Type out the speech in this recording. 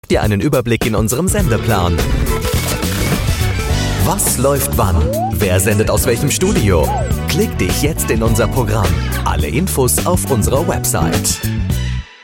Dir einen Überblick in unserem Sendeplan. Was läuft wann? Wer sendet aus welchem Studio? Klick dich jetzt in unser Programm. Alle Infos auf unserer Website.